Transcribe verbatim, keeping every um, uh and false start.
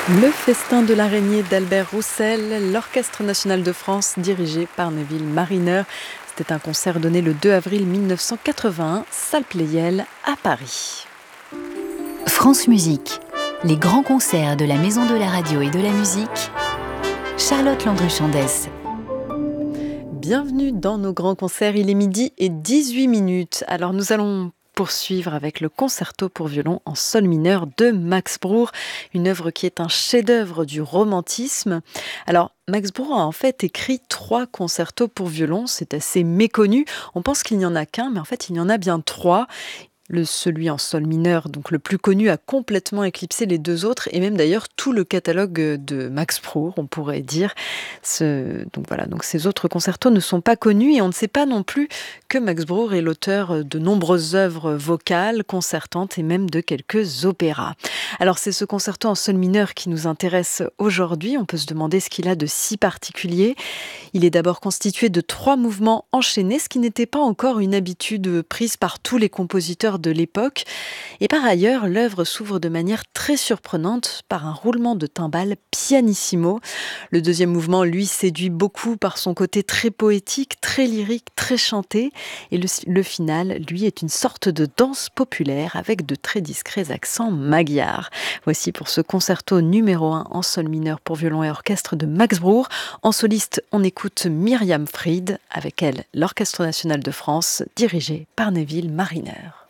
Le festin de l'araignée d'Albert Roussel, l'Orchestre national de France dirigé par Neville Marriner. C'était un concert donné le deux avril mille neuf cent quatre-vingt-un, salle Pleyel à Paris. France Musique, les grands concerts de la Maison de la Radio et de la Musique. Charlotte Landru-Chandès. Bienvenue dans nos grands concerts, il est midi et dix-huit minutes. Alors nous allons poursuivre avec le concerto pour violon en sol mineur de Max Bruch, une œuvre qui est un chef-d'œuvre du romantisme. Alors, Max Bruch a en fait écrit trois concertos pour violon, c'est assez méconnu. On pense qu'il n'y en a qu'un, mais en fait il y en a bien trois. Le, celui en sol mineur, donc le plus connu, a complètement éclipsé les deux autres et même d'ailleurs tout le catalogue de Max Bruch, on pourrait dire. Ce, donc voilà, donc ces autres concertos ne sont pas connus et on ne sait pas non plus que Max Bruch est l'auteur de nombreuses œuvres vocales, concertantes et même de quelques opéras. Alors c'est ce concerto en sol mineur qui nous intéresse aujourd'hui. On peut se demander ce qu'il a de si particulier. Il est d'abord constitué de trois mouvements enchaînés, ce qui n'était pas encore une habitude prise par tous les compositeurs de l'époque. Et par ailleurs, l'œuvre s'ouvre de manière très surprenante par un roulement de timbales pianissimo. Le deuxième mouvement, lui, séduit beaucoup par son côté très poétique, très lyrique, très chanté. Et le, le final, lui, est une sorte de danse populaire avec de très discrets accents magyars. Voici pour ce concerto numéro un en sol mineur pour violon et orchestre de Max Bruch. En soliste, on écoute Myriam Fried, avec elle l'Orchestre national de France, dirigé par Neville Marriner.